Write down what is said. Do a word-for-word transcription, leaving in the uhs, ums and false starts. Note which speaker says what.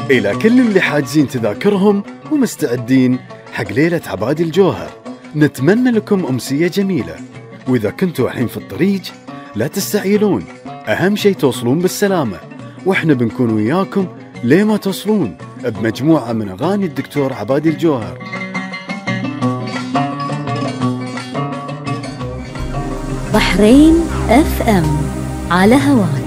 Speaker 1: إلى كل اللي حاجزين تذاكرهم ومستعدين حق ليلة عبادي الجوهر، نتمنى لكم أمسية جميلة. وإذا كنتوا الحين في الطريق لا تستعجلون، أهم شيء توصلون بالسلامة، وإحنا بنكون وياكم لما توصلون بمجموعة من أغاني الدكتور عبادي الجوهر.
Speaker 2: بحرين اف ام على هواك.